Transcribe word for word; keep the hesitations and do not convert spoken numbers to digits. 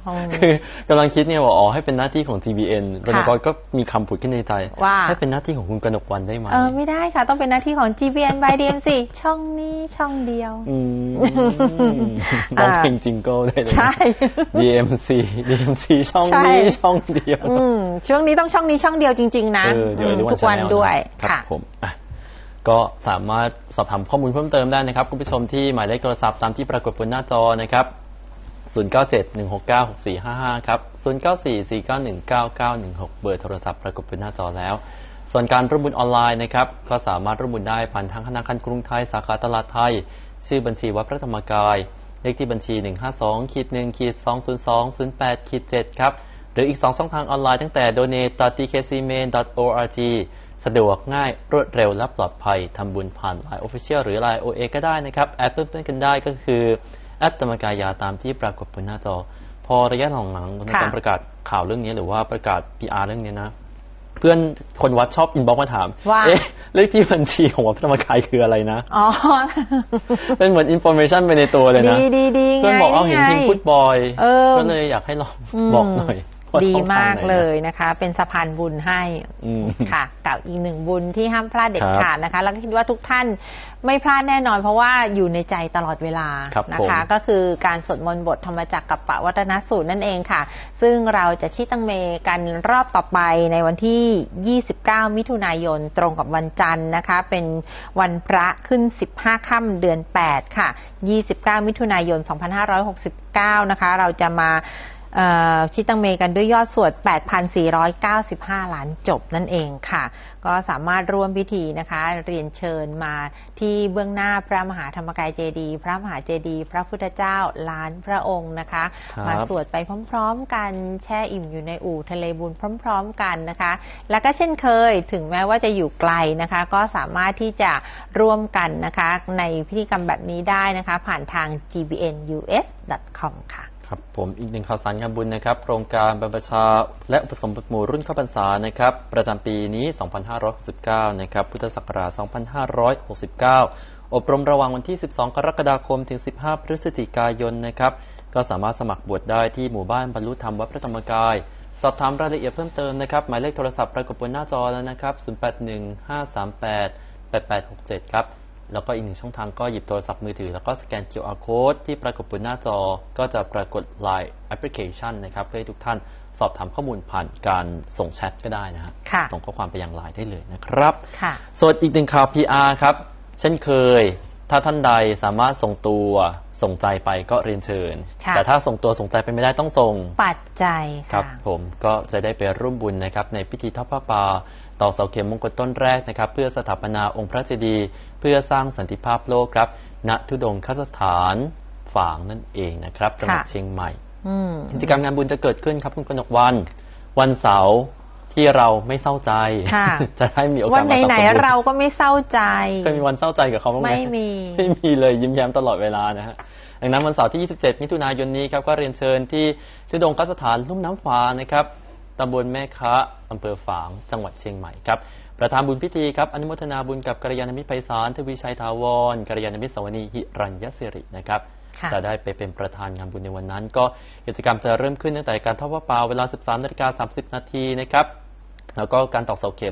คือกำลังคิดเนี่ยว่าอ๋อให้เป็นหน้าที่ของ ที บี เอ็น รณกรก็มีคำผุดขึ้นในใจว่าให้เป็นหน้าที่ของคุณกนกวรรณได้ไหมเออไม่ได้ค่ะต้องเป็นหน้าที่ของ จี บี เอ็น by ดี เอ็ม ซี ช่องนี้ช่องเดียวร้องเพลงจิงเกิลได้เลยใช่ ดี เอ็ม ซี ดี เอ็ม ซี ช่องนี้ช่องเดียวช่วงนี้ต้องช่องนี้ช่องเดียวจริงๆนะทุกวันด้วยครับผมก็สามารถสอบถามข้อมูลเพิ่มเติมได้นะครับคุณผู้ชมที่หมายเลขโทรศัพท์ตามที่ปรากฏบนหน้าจอนะครับศูนย์ เก้า เจ็ด หนึ่ง หก เก้า หก สี่ ห้า ห้าครับศูนย์ เก้า สี่ สี่ เก้า หนึ่ง เก้า เก้า หนึ่ง หกเบอร์โทรศัพท์ปรากฏบนหน้าจอแล้วส่วนการร่วมบุญออนไลน์นะครับก็สามารถร่วมบุญได้ผ่านทางธนาคารกรุงไทยสาขาตลาดไทยชื่อบัญชีวัดพระธรรมกายเลขที่บัญชี หนึ่ง ห้า สอง หนึ่ง สอง ศูนย์ สอง ศูนย์ แปด เจ็ด ครับหรืออีกสองช่องทางออนไลน์ตั้งแต่ โดเนท ดอท ที เค ซี เมน ดอท โอ อาร์ จี สะดวกง่ายรวดเร็วและปลอดภัยทำบุญผ่าน ไลน์ Official หรือ ไลน์ โอ เอ ก็ได้นะครับแอดเพิ่มกันได้ก็คือแอดธรรมกายาตามที่ปรากฏบนหน้าจอพอระยะหลังๆในการประกาศข่าวเรื่องนี้หรือว่าประกาศ พี อาร์ เรื่องนี้นะเพื่อนคนวัดชอบอินบ็อกซ์มาถามเอ๊ะเลขที่บัญชีของวัดพระธรรมกายคืออะไรนะอ๋อเป็นเหมือนอินโฟเมชันไปในตัวเลยนะเพื่อนบอกเอาเห็นทีมพูดบ่อยก็เลยอยากให้ลองบอกหน่อยดีมากเลยนะคะเป็นสะพานบุญให้ค่ะกับอีกหนึ่งบุญที่ห้ามพลาดเด็ดขาดนะคะแล้วก็คิดว่าทุกท่านไม่พลาดแน่นอนเพราะว่าอยู่ในใจตลอดเวลานะคะก็คือการสวดมนต์บทธรรมจักรกัปปวัตนสูตรนั่นเองค่ะซึ่งเราจะชิตังเมกันรอบต่อไปในวันที่ยี่สิบเก้ามิถุนายนตรงกับวันจันทร์นะคะเป็นวันพระขึ้นสิบห้าค่ำเดือนแปดค่ะยี่สิบเก้ามิถุนายนสองพันห้าร้อยหกสิบเก้านะคะเราจะมาชิตังเมกันด้วยยอดสวด แปดพันสี่ร้อยเก้าสิบห้า ล้านจบนั่นเองค่ะก็สามารถร่วมพิธีนะคะเรียนเชิญมาที่เบื้องหน้าพระมหาธรรมกายเจดีย์พระมหาเจดีย์พระพุทธเจ้าล้านพระองค์นะคะมาสวดไปพร้อมๆกันแช่อิ่มอยู่ในอู่ทะเลบุญพร้อมๆกันนะคะแล้วก็เช่นเคยถึงแม้ว่าจะอยู่ไกลนะคะก็สามารถที่จะร่วมกันนะคะในพิธีกรรมแบบนี้ได้นะคะผ่านทาง จี บี เอ็น ยู เอส ดอท คอม ค่ะครับผมอีกหนึ่งข่าวสารงานบุญนะครับโครงการบรรพชาและอุปสมบทหมู่รุ่นเข้าพรรษานะครับประจำปีนี้สองพันห้าร้อยหกสิบเก้านะครับพุทธศักราชสองพันห้าร้อยหกสิบเก้าอบรมระหว่างวันที่สิบสองกรกฎาคมถึงสิบห้าพฤศจิกายนนะครับก็สามารถสมัครบวชได้ที่หมู่บ้านบรรลุธรรมวัดพระธรรมกายสอบถามรายละเอียดเพิ่มเติมนะครับหมายเลขโทรศัพท์ปรากฏบนหน้าจอแล้วนะครับศูนย์ แปด หนึ่ง ห้า สาม แปด แปด แปด หก เจ็ดครับแล้วก็อีกหนึ่งช่องทางก็หยิบโทรศัพท์มือถือแล้วก็สแกน คิว อาร์ Code ที่ปรากฏบนหน้าจอก็จะปรากฏ ไลน์ แอปพลิเคชันนะครับเพื่อให้ทุกท่านสอบถามข้อมูลผ่านการส่งแชทก็ได้นะฮะส่งข้อความไปยัง ไลน์ ได้เลยนะครับส่วนอีกหนึ่งข่าว พี อาร์ ครับเช่นเคยถ้าท่านใดสามารถส่งตัวส่งใจไปก็เรียนเชิญแต่ถ้าส่งตัวส่งใจไปไม่ได้ต้องส่งปัจจัยครับผมก็จะได้ไปร่วมบุญนะครับในพิธีทอดผ้าป่าตอกเสาเข็มมงคลต้นแรกนะครับเพื่อสถาปนาองค์พระเจดีย์เพื่อสร้างสันติภาพโลกครับณทุดงคสถานฝางนั่นเองนะครับจังหวัดเชียงใหม่กิจกรรมงานบุญจะเกิดขึ้นครับคุณกนกวรรณวันเสาร์ที่เราไม่เศร้าใจจะได้มีโอกาสมาสัมผัสวันไหนๆเราก็ไม่เศร้าใจเคยมีวันเศร้าใจกับเขาบ้างไหมไม่มีไม่มีเลยยิ้มแย้มตลอดเวลานะฮะดังนั้นวันเสาร์ที่ยี่สิบเจ็ดมิถุนายนนี้ครับก็เรียนเชิญที่ทุดงคสถานลุ่มน้ำฟ้านะครับตำบลแม่คะอำเภอฝางจังหวัดเชียงใหม่ครับประธานบุญพิธีครับอนุโมทนาบุญกับกัลยาณมิตรไพศาลทวีชัยถาวรกัลยาณมิตรสวนีหิรัญญสิรินะครับจะได้ไปเป็นประธานงานบุญในวันนั้นก็กิจกรรมจะเริ่มขึ้นตั้งแต่การทอดผ้าป่าเวลา สิบสามนาฬิกาสามสิบนาทีนะครับแล้วก็การตอกเสาเข็ม